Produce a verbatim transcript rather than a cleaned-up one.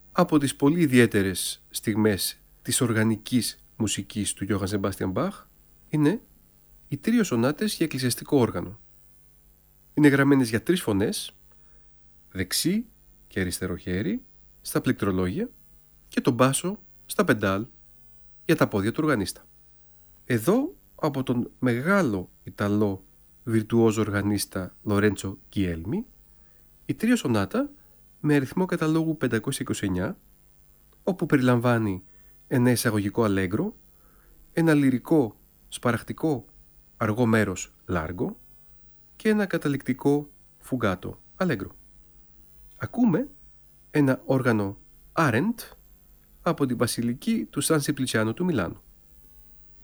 από τις πολύ ιδιαίτερες στιγμές της οργανικής μουσικής του Johann Sebastian Bach είναι οι τρία σονάτες για εκκλησιαστικό όργανο. Είναι γραμμένες για τρεις φωνές, δεξί και αριστερό χέρι, στα πληκτρολόγια και τον μπάσο στα πεντάλ για τα πόδια του οργανίστα. Εδώ από τον μεγάλο Ιταλό βιρτουόζο οργανίστα Λορέντσο Γκιέλμι, η τρία σονάτα με αριθμό καταλόγου πεντακόσια είκοσι εννιά, όπου περιλαμβάνει ένα εισαγωγικό αλέγκρο, ένα λυρικό σπαραχτικό αργό μέρος λάργο και ένα καταληκτικό φουγκάτο αλέγκρο. Ακούμε ένα όργανο Arendt από την βασιλική του Σαν Σιμπλιτσιάνο του Μιλάνου.